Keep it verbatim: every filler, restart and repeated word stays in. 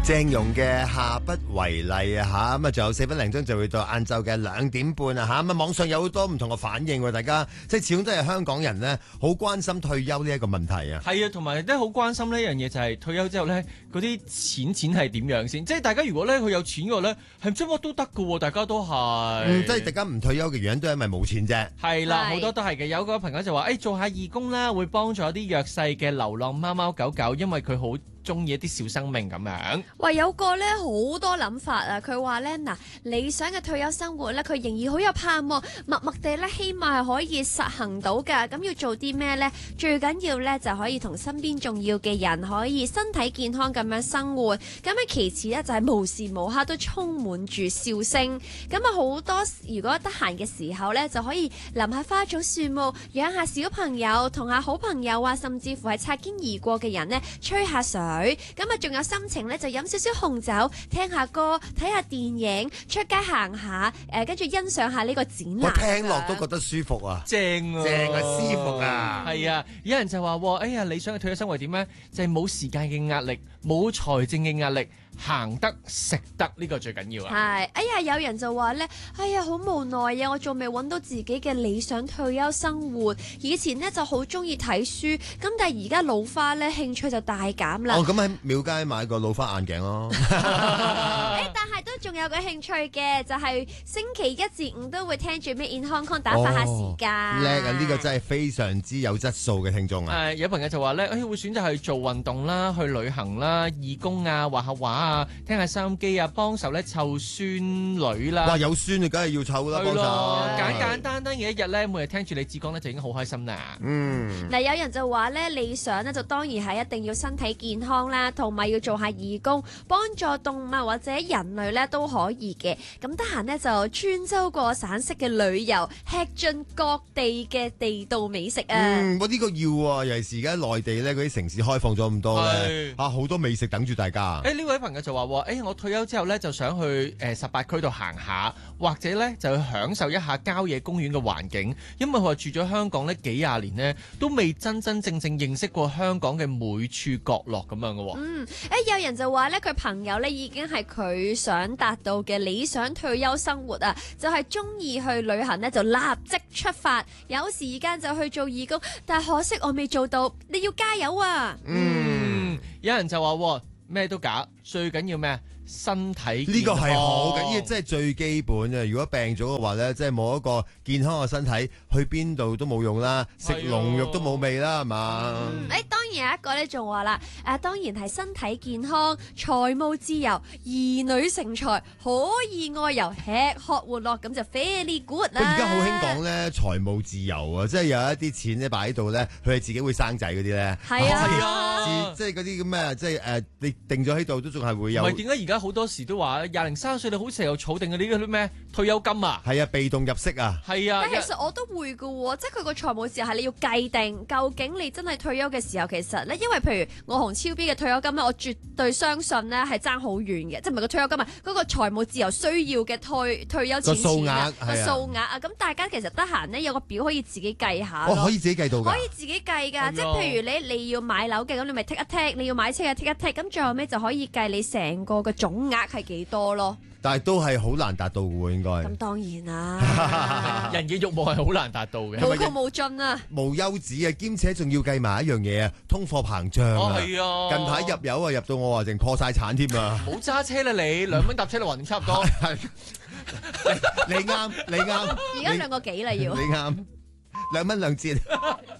鄭融嘅下不為例啊吓，咁啊仲有四分零鐘就會到晏晝嘅兩點半啊吓，咁啊網上有好多唔同嘅反應喎，大家即係始終都係香港人呢，好關心退休呢一個問題啊。 係啊，同埋都好關心呢一樣嘢，就係退休之後呢，嗰啲錢錢係點樣先？即係大家如果呢，佢有錢嘅話呢，係乜乜都得㗎喎，大家都係。 嗯，即係大家唔退休嘅原因都係因為冇錢啫。 係啦，好多都係嘅。有個朋友就話：誒、哎、做下義工啦，會幫助啲弱勢嘅流浪貓貓狗狗，因為佢好中意一啲小生命咁樣。 喂，有個咧好多諗法啊！佢話咧嗱，理想嘅退休生活咧，佢仍然好有盼望，默默地咧希望係可以實行到㗎。咁要做啲咩呢？最緊要咧就可以同身邊重要嘅人可以身體健康咁樣生活。咁啊，其次咧就係無時無刻都充滿住笑聲。咁啊，好多如果得閒嘅時候咧，就可以淋下花草樹木，養下小朋友，同下好朋友啊，甚至乎係擦肩而過嘅人呢，吹下水。咁啊，仲有心情咧，就飲少少紅酒，聽下歌，睇下電影，出街行下，誒，跟住欣賞下呢個展覽。 我聽落都覺得舒服啊， 正啊， 正啊，舒服啊。 係啊，有人就話：哎呀，理想嘅退休生活點呢？就係、是、冇時間嘅壓力，冇財政嘅壓力。行得食得呢、呢個最緊要啊！ 係，哎呀，有人就話咧，哎呀，好無奈啊！我仲未揾到自己嘅理想退休生活。以前呢就好中意睇書，咁但係而家老花咧，興趣就大減啦。 哦，咁喺廟街買個老花眼鏡咯。 誒，但係都仲有個興趣嘅，就係、是、星期一至五都會聽住 Made in Hong Kong 打發下時間。 叻啊！呢、呢個真係非常之有質素嘅聽眾啊！ 誒，有朋友就話咧，誒會選擇去做運動啦，去旅行啦，義工啊，畫下畫啊。聽下收音機啊，幫手咧湊孫女啦。 哇，有孫啊，梗係要湊啦，幫手。 簡簡單單嘅一日咧，每日聽住你志講咧，就已經好開心啦。 嗯。 嗱，有人就話咧，理想咧就當然係一定要身體健康啦，同埋要做下義工，幫助動物或者人類咧都可以嘅。咁得閒呢，就穿州過省式嘅旅遊，吃盡各地嘅地道美食啊。 嗯，我呢個要啊，尤其是而家內地咧嗰啲城市開放咗咁多咧，啊好多美食等住大家。 誒呢位朋友就話。誒、哎，我退休之後咧，就想去誒十八區度行下，或者咧就去享受一下郊野公園嘅環境。因為佢話住咗香港呢幾廿年呢，都未真真正正認識過香港嘅每處角落咁樣嘅喎。 嗯，誒有人就話咧，佢朋友咧已經係佢想達到嘅理想退休生活啊，就係中意去旅行呢，就立即出發，有時間就去做義工。但係可惜我未做到，你要加油啊！ 嗯，有人就話咩都假，最緊要咩？身體健康。 呢個係好緊要，即係最基本嘅。如果病咗嘅話咧，即係冇一個健康嘅身體，去邊度都冇用啦，食龍肉都冇味啦，係嘛？ 誒、嗯欸，當然有一個咧仲話啦，誒、啊，當然係身體健康、財務自由、兒女成才、可以外遊、吃喝玩樂，咁就 very good 啦。 而家好興講咧財務自由啊，即係有一啲錢咧擺喺度咧，佢係自己會生仔嗰啲咧。 係啊， 係啊， 即係嗰啲咁咩，即係誒、呃，你定咗喺度都仲係會有。 唔係點解而家好多時都話廿零三十歲你好似有儲定嗰啲嗰啲咩退休金啊？ 係啊，被動入息啊。 係啊。 但其實我都會㗎喎，即係佢個財務自由係你要計定，究竟你真係退休嘅時候，其實咧，因為譬如我同超 B 嘅退休金咧，我絕對相信咧係爭好遠嘅，即係唔係個退休金啊，嗰、嗰個財務自由需要嘅退退休錢錢啊，個數額啊，咁大家其實得閒呢，有個表可以自己計下咯。 哦，可以自己計到㗎。 可以自己計㗎，即係譬如你你要買樓嘅，咁你咪 tick 一 tick，你要買車嘅 tick 一 tick，咁最後尾就可以計你成個嘅總額係幾多咯。 但係都係好難達到嘅喎，應該。 咁當然啦， 人嘅慾望係好難達到嘅， 無窮無盡啊， 無休止啊，兼且仲要計埋一樣嘢啊，通貨膨脹啊。 哦，係啊。 近排入油啊，入到我話淨破晒產添啊。 冇揸車啦你，兩蚊搭車你還差唔多。 你啱，你啱。 而家兩個幾啦要。 你啱，兩蚊兩折。